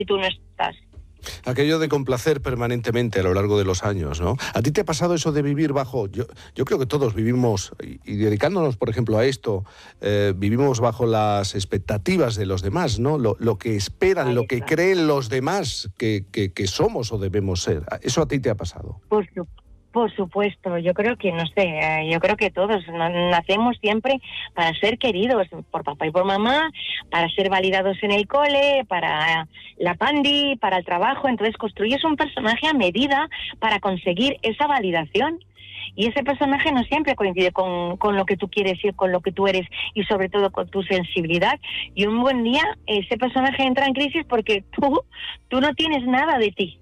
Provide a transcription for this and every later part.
tú no estás. Aquello de complacer permanentemente a lo largo de los años, ¿no? ¿A ti te ha pasado eso de vivir bajo...? Yo creo que todos vivimos, y dedicándonos, por ejemplo, a esto, vivimos bajo las expectativas de los demás, ¿no? Lo que esperan, Ahí lo que está. creen los demás que somos o debemos ser. ¿Eso a ti te ha pasado? Por supuesto, yo creo que, no sé, yo creo que todos nacemos siempre para ser queridos por papá y por mamá, para ser validados en el cole, para la pandi, para el trabajo. Entonces construyes un personaje a medida para conseguir esa validación. Y ese personaje no siempre coincide con lo que tú quieres y con lo que tú eres, y sobre todo con tu sensibilidad. Y un buen día ese personaje entra en crisis porque tú no tienes nada de ti.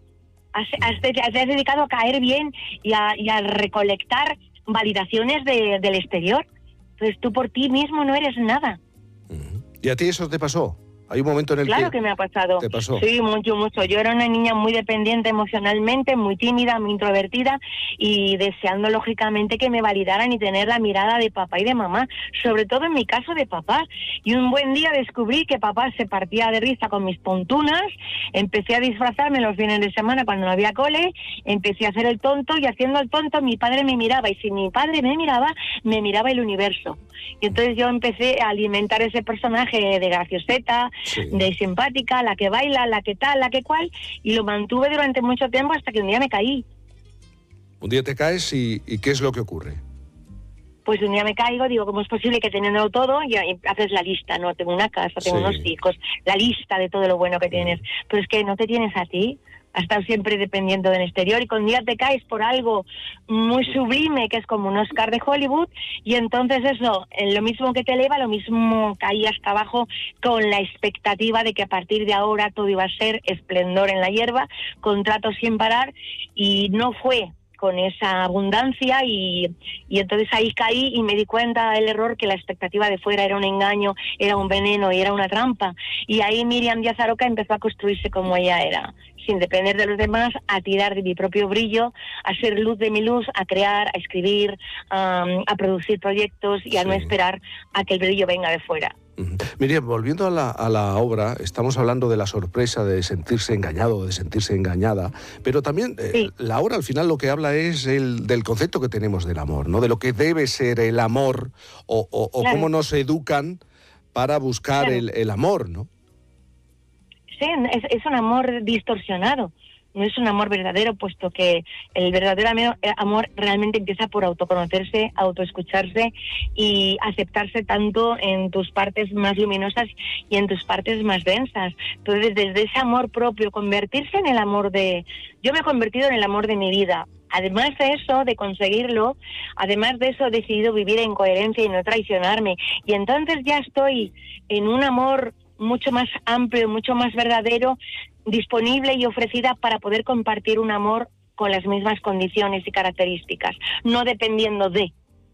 Te has dedicado a caer bien y a recolectar validaciones del exterior. Entonces tú por ti mismo no eres nada. ¿Y a ti eso te pasó? ¿Hay un momento en el Claro que me ha pasado. ¿Te pasó? Sí, mucho. Yo era una niña muy dependiente emocionalmente, muy tímida, muy introvertida y deseando lógicamente que me validaran y tener la mirada de papá y de mamá, sobre todo en mi caso de papá. Y un buen día descubrí que papá se partía de risa con mis tontunas, empecé a disfrazarme los fines de semana cuando no había cole, empecé a hacer el tonto y haciendo el tonto mi padre me miraba y si mi padre me miraba el universo. Y entonces yo empecé a alimentar ese personaje de gracioseta, sí, de simpática, la que baila, la que tal, la que cual, y lo mantuve durante mucho tiempo hasta que un día me caí. Un día te caes y ¿qué es lo que ocurre? Pues un día me caigo, digo, ¿cómo es posible que teniendo todo, y haces la lista, ¿no? Tengo una casa, tengo unos hijos, la lista de todo lo bueno que tienes, pero es que no te tienes a ti. Has estado siempre dependiendo del exterior y con día te caes por algo muy sublime que es como un Oscar de Hollywood y entonces eso, lo mismo que te eleva, lo mismo caí hasta abajo con la expectativa de que a partir de ahora todo iba a ser esplendor en la hierba, contratos sin parar y no fue con esa abundancia y entonces ahí caí y me di cuenta del error que la expectativa de fuera era un engaño, era un veneno y era una trampa y ahí Míriam Díaz Aroca empezó a construirse como ella era, sin depender de los demás, a tirar de mi propio brillo, a ser luz de mi luz, a crear, a escribir, a producir proyectos y a no esperar a que el brillo venga de fuera. Miriam, volviendo a la obra, estamos hablando de la sorpresa de sentirse engañado, de sentirse engañada, pero también la obra al final lo que habla es del concepto que tenemos del amor, ¿no? De lo que debe ser el amor o claro, cómo nos educan para buscar claro, el amor, ¿no? Sí, es un amor distorsionado. No es un amor verdadero, puesto que el verdadero amor realmente empieza por autoconocerse, autoescucharse y aceptarse tanto en tus partes más luminosas y en tus partes más densas. Entonces, desde ese amor propio, convertirse en el amor de... Yo me he convertido en el amor de mi vida. Además de eso, de conseguirlo, además de eso he decidido vivir en coherencia y no traicionarme. Y entonces ya estoy en un amor mucho más amplio, mucho más verdadero, disponible y ofrecida para poder compartir un amor con las mismas condiciones y características, no dependiendo de...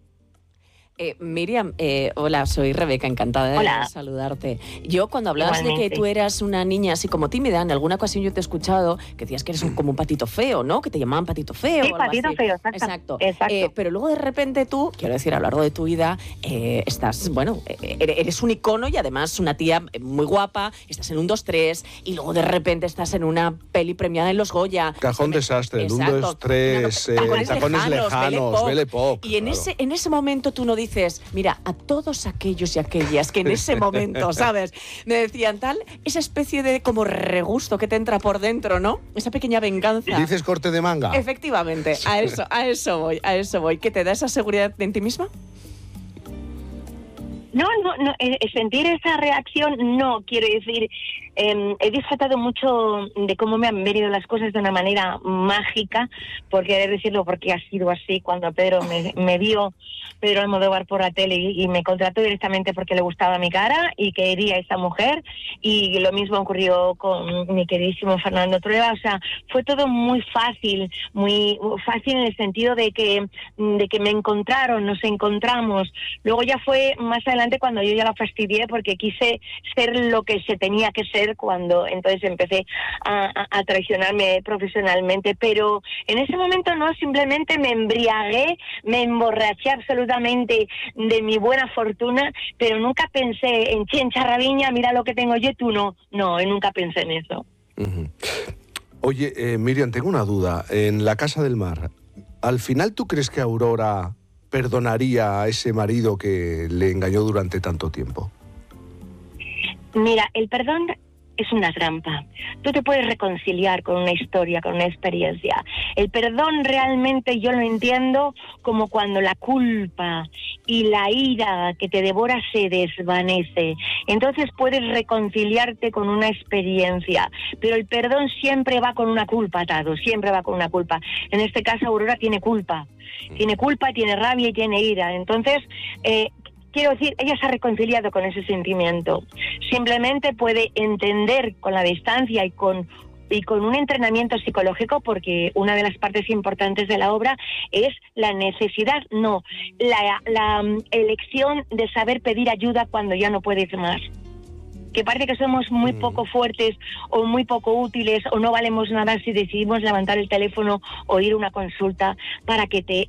Miriam, hola, soy Rebeca, encantada de saludarte. Yo cuando hablabas de que tú eras una niña así como tímida, en alguna ocasión yo te he escuchado que decías que eres como un patito feo, ¿no? Que te llamaban patito feo. Sí, o algo patito así. feo, exacto. Exacto. Pero luego de repente tú, quiero decir, a lo largo de tu vida, estás, bueno, eres un icono y además una tía muy guapa, estás en un 2-3 y luego de repente estás en una peli premiada en los Goya. Cajón desastre, el 1, 2, 3, tacones lejanos, Belle Pop. Y en ese momento tú no dices, mira, a todos aquellos y aquellas que en ese momento, ¿sabes? Me decían tal, esa especie de como regusto que te entra por dentro, ¿no? Esa pequeña venganza. ¿Dices corte de manga? Efectivamente, a eso voy. ¿Qué te da esa seguridad en ti misma? No, sentir esa reacción no, quiero decir, he disfrutado mucho de cómo me han venido las cosas de una manera mágica, porque he de decirlo porque ha sido así cuando Pedro me vio, Pedro Almodóvar por la tele y me contrató directamente porque le gustaba mi cara y quería a esa mujer y lo mismo ocurrió con mi queridísimo Fernando Trueba, o sea, fue todo muy fácil en el sentido de que me encontraron, nos encontramos, luego ya fue más adelante cuando yo ya la fastidié porque quise ser lo que se tenía que ser cuando entonces empecé a traicionarme profesionalmente, pero en ese momento no, simplemente me embriagué, me emborraché absolutamente de mi buena fortuna, pero nunca pensé en charraviña, mira lo que tengo yo y tú no, nunca pensé en eso. Uh-huh. Oye, Miriam, tengo una duda. En La Casa del Mar, ¿al final tú crees que Aurora perdonaría a ese marido que le engañó durante tanto tiempo? Mira, el perdón es una trampa. Tú te puedes reconciliar con una historia, con una experiencia. El perdón realmente yo lo entiendo como cuando la culpa y la ira que te devora se desvanece. Entonces puedes reconciliarte con una experiencia, pero el perdón siempre va con una culpa atado, siempre va con una culpa. En este caso Aurora tiene culpa, tiene rabia y tiene ira. Entonces, quiero decir, ella se ha reconciliado con ese sentimiento. Simplemente puede entender con la distancia y con un entrenamiento psicológico, porque una de las partes importantes de la obra es la necesidad, la elección de saber pedir ayuda cuando ya no puedes más. Que parece que somos muy poco fuertes o muy poco útiles o no valemos nada si decidimos levantar el teléfono o ir a una consulta para que te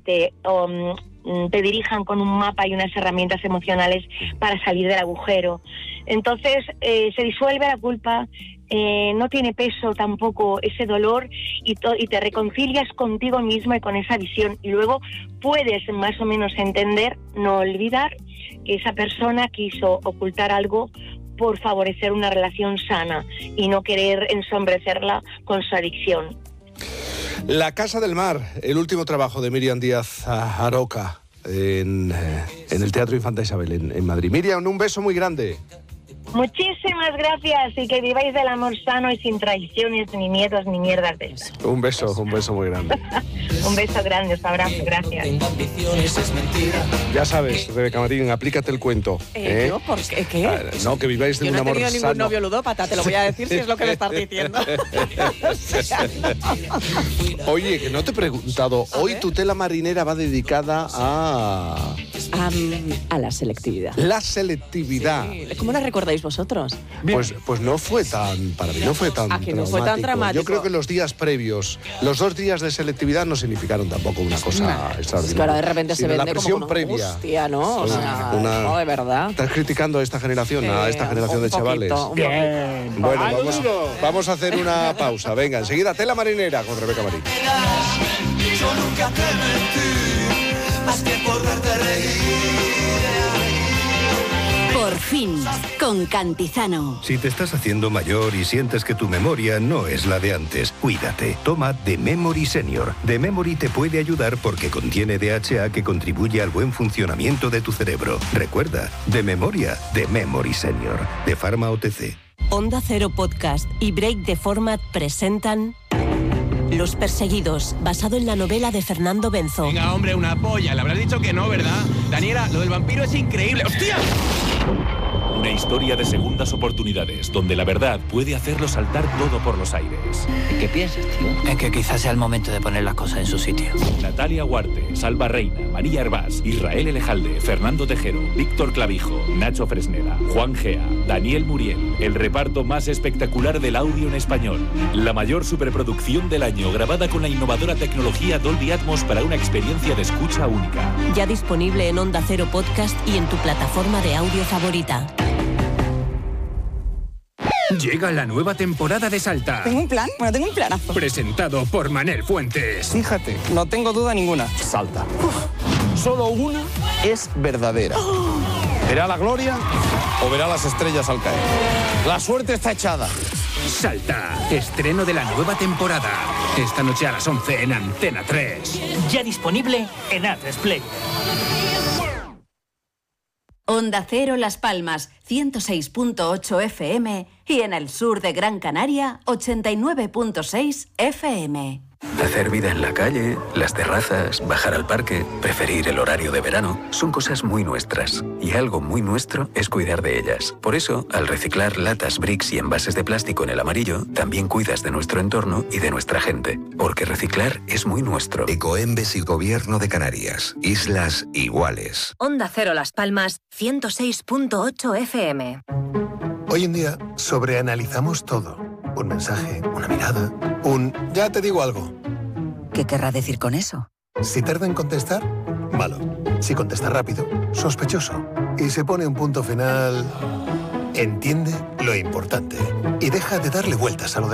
dirijan con un mapa y unas herramientas emocionales para salir del agujero. Entonces se disuelve la culpa, no tiene peso tampoco ese dolor y te reconcilias contigo mismo y con esa visión. Y luego puedes más o menos entender, no olvidar que esa persona quiso ocultar algo por favorecer una relación sana y no querer ensombrecerla con su adicción. La Casa del Mar, el último trabajo de Miriam Díaz Aroca en el Teatro Infanta Isabel en Madrid. Miriam, un beso muy grande. Muchísimas gracias y que viváis del amor sano y sin traiciones, ni miedos, ni mierdas de esas. Un beso muy grande. Un beso grande, os abrazo, gracias. Ya sabes, Rebeca Marín, aplícate el cuento. ¿Yo? ¿Por qué? ¿Qué? No, que viváis de un amor sano. Yo no he tenido ningún novio ludópata, te lo voy a decir si es lo que me estás diciendo. Oye, que no te he preguntado, hoy tu tela marinera va dedicada a la selectividad. La selectividad. Sí. ¿Cómo la recordáis vosotros? Pues no fue tan, para mí no fue tan dramático. No fue tan dramático. Yo creo que los días previos, los 2 días de selectividad no significaron tampoco una cosa extraordinaria. Es que ahora de repente se vende la presión como previa. Hostia, ¿no? O sea, no, de verdad. ¿Estás criticando a esta generación, a esta generación de chavales? Bien. Bueno, vamos a hacer una pausa. Venga, enseguida tela marinera con Rebeca Marín. Yo nunca te mentí, más que por verte reír. Por fin, con Cantizano. Si te estás haciendo mayor y sientes que tu memoria no es la de antes, cuídate. Toma The Memory Senior. The Memory te puede ayudar porque contiene DHA que contribuye al buen funcionamiento de tu cerebro. Recuerda, de memoria, The Memory Senior. De Pharma OTC. Onda Cero Podcast y Break the Format presentan Los Perseguidos, basado en la novela de Fernando Benzo. Venga, hombre, una polla. Le habrás dicho que no, ¿verdad? Daniela, lo del vampiro es increíble. ¡Hostia! Una historia de segundas oportunidades, donde la verdad puede hacerlo saltar todo por los aires. ¿Y qué piensas, tío? Es que quizás sea el momento de poner las cosas en su sitio. Natalia Huarte, Salva Reina, María Hervás, Israel Elejalde, Fernando Tejero, Víctor Clavijo, Nacho Fresneda, Juan Gea, Daniel Muriel. El reparto más espectacular del audio en español. La mayor superproducción del año, grabada con la innovadora tecnología Dolby Atmos para una experiencia de escucha única. Ya disponible en Onda Cero Podcast y en tu plataforma de audio favorita. Llega la nueva temporada de Salta. Tengo un plan, tengo un planazo. Presentado por Manel Fuentes. Fíjate, no tengo duda ninguna. Salta. Solo una es verdadera. ¿Verá la gloria o verá las estrellas al caer? La suerte está echada. Salta, estreno de la nueva temporada. Esta noche a las 11 en Antena 3. Ya disponible en A3 Play. Onda Cero Las Palmas, 106.8 FM y en el sur de Gran Canaria, 89.6 FM. Hacer vida en la calle, las terrazas, bajar al parque, preferir el horario de verano, son cosas muy nuestras. Y algo muy nuestro es cuidar de ellas. Por eso, al reciclar latas, bricks y envases de plástico en el amarillo, también cuidas de nuestro entorno y de nuestra gente. Porque reciclar es muy nuestro. Ecoembes y Gobierno de Canarias. Islas iguales. Onda Cero Las Palmas, 106.8 FM. Hoy en día, sobreanalizamos todo. Un mensaje, una mirada, ya te digo algo. ¿Qué querrá decir con eso? Si tarda en contestar, malo. Si contesta rápido, sospechoso. Y se pone un punto final, Entiende lo importante y deja de darle vueltas a lo de